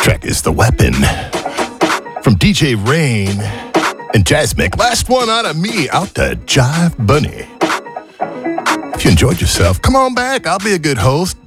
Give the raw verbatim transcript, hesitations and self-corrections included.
track is The Weapon from D J Rain and Jazzmic. Last one out of me, out to Jive Bunny. If you enjoyed yourself, come on back. I'll be a good host.